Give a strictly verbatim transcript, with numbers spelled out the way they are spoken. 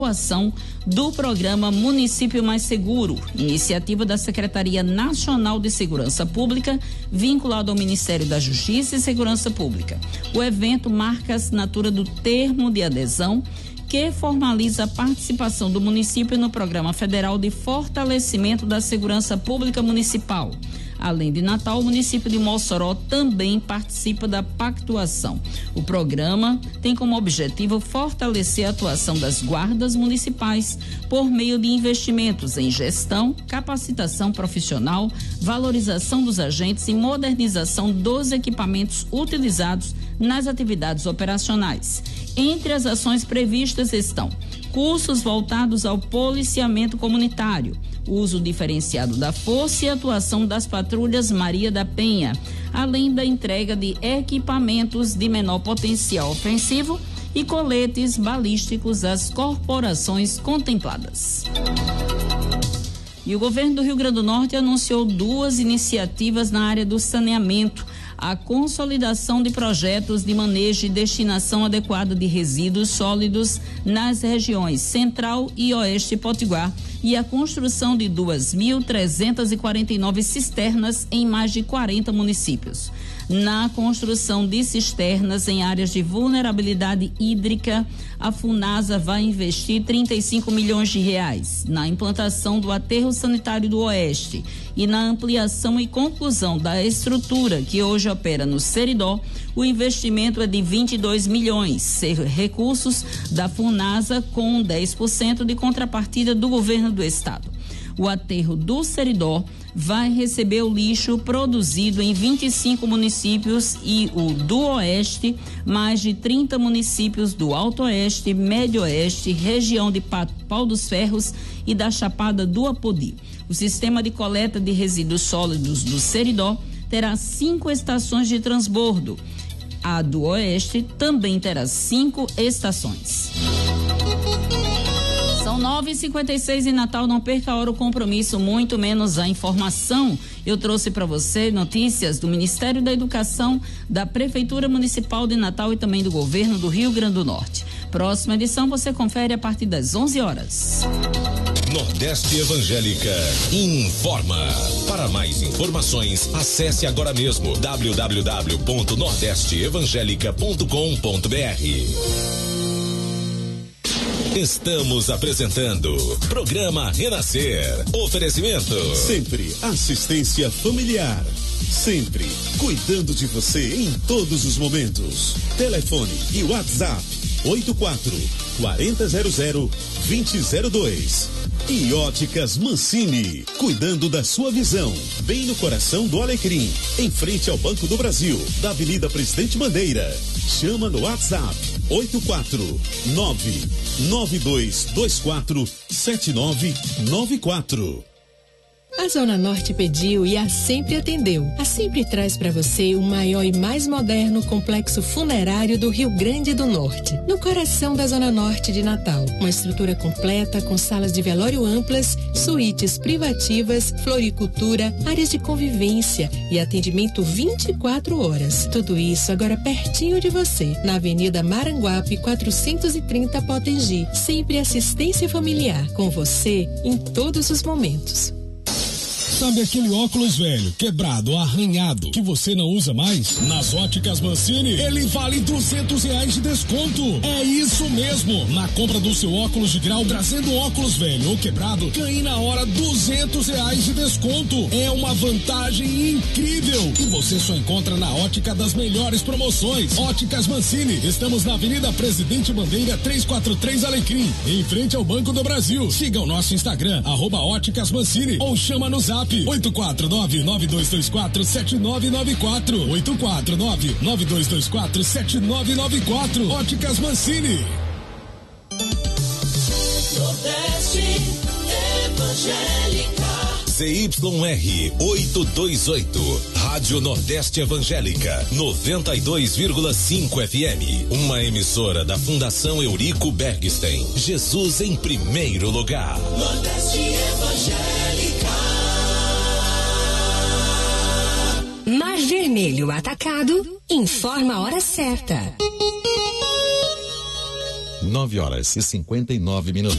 atuação do programa Município Mais Seguro, iniciativa da Secretaria Nacional de Segurança Pública, vinculado ao Ministério da Justiça e Segurança Pública. O evento marca a assinatura do termo de adesão que formaliza a participação do município no Programa Federal de Fortalecimento da Segurança Pública Municipal. Além de Natal, o município de Mossoró também participa da pactuação. O programa tem como objetivo fortalecer a atuação das guardas municipais por meio de investimentos em gestão, capacitação profissional, valorização dos agentes e modernização dos equipamentos utilizados nas atividades operacionais. Entre as ações previstas estão cursos voltados ao policiamento comunitário, uso diferenciado da força e atuação das patrulhas Maria da Penha, além da entrega de equipamentos de menor potencial ofensivo e coletes balísticos às corporações contempladas. E o governo do Rio Grande do Norte anunciou duas iniciativas na área do saneamento: a consolidação de projetos de manejo e destinação adequada de resíduos sólidos nas regiões Central e Oeste Potiguar e a construção de duas mil trezentas e quarenta e nove cisternas em mais de quarenta municípios. Na construção de cisternas em áreas de vulnerabilidade hídrica, a Funasa vai investir trinta e cinco milhões de reais na implantação do aterro sanitário do Oeste e na ampliação e conclusão da estrutura que hoje opera no Seridó. O investimento é de vinte e dois milhões, recursos da Funasa com dez por cento de contrapartida do governo do estado. O aterro do Seridó vai receber o lixo produzido em vinte e cinco municípios e o do Oeste, mais de trinta municípios do Alto Oeste, Médio Oeste, região de Pau dos Ferros e da Chapada do Apodi. O sistema de coleta de resíduos sólidos do Seridó terá cinco estações de transbordo. A do Oeste também terá cinco estações. São nove e cinquenta e seis em Natal. Não perca a hora o compromisso, muito menos a informação. Eu trouxe para você notícias do Ministério da Educação, da Prefeitura Municipal de Natal e também do Governo do Rio Grande do Norte. Próxima edição você confere a partir das onze horas. Nordeste Evangélica informa. Para mais informações, acesse agora mesmo w w w ponto nordeste evangélica ponto com ponto b r. Estamos apresentando Programa Renascer. Oferecimento. Sempre assistência familiar. Sempre cuidando de você em todos os momentos. Telefone e WhatsApp oito quatro, quatro zero zero, dois zero zero dois. E Óticas Mancini, cuidando da sua visão, bem no coração do Alecrim, em frente ao Banco do Brasil, da Avenida Presidente Bandeira. Chama no WhatsApp oito quatro nove, nove dois dois quatro, sete nove nove quatro. A Zona Norte pediu e a Sempre atendeu. A Sempre traz para você o maior e mais moderno complexo funerário do Rio Grande do Norte, no coração da Zona Norte de Natal. Uma estrutura completa com salas de velório amplas, suítes privativas, floricultura, áreas de convivência e atendimento vinte e quatro horas. Tudo isso agora pertinho de você, na Avenida Maranguape quatrocentos e trinta Potengi. Sempre assistência familiar, com você em todos os momentos. Sabe aquele óculos velho, quebrado, arranhado, que você não usa mais? Nas Óticas Mancini, ele vale duzentos reais de desconto. É isso mesmo. Na compra do seu óculos de grau, trazendo óculos velho ou quebrado, ganhe na hora duzentos reais de desconto. É uma vantagem incrível que você só encontra na Ótica das melhores promoções. Óticas Mancini. Estamos na Avenida Presidente Bandeira trezentos e quarenta e três Alecrim, em frente ao Banco do Brasil. Siga o nosso Instagram, arroba Óticas Mancini, ou chama no Zap oito quatro nove, nove dois dois quatro, sete nove nove quatro. oito quatro nove, nove dois dois quatro, sete nove nove quatro. Óticas Mancini. Nordeste Evangélica. C Y R oitocentos e vinte e oito, Rádio Nordeste Evangélica, noventa e dois vírgula cinco F M. Uma emissora da Fundação Eurico Bergstein. Jesus em primeiro lugar. Nordeste Evangélica. Mar Vermelho Atacado informa a hora certa. nove horas e cinquenta e nove minutos.